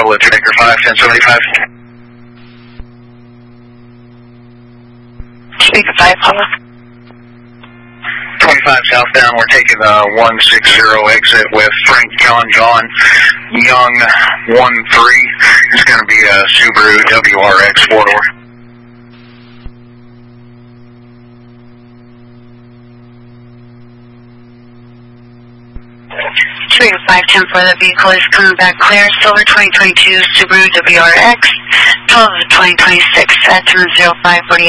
with Baker 51075. Baker 5, hello. 25 southbound, we're taking the 160 exit with Frank John Young 13. It's going to be a Subaru WRX 4-door. Baker 510 for the vehicle is coming back clear. Silver 2022 Subaru WRX, 12 of 2026 at 70548.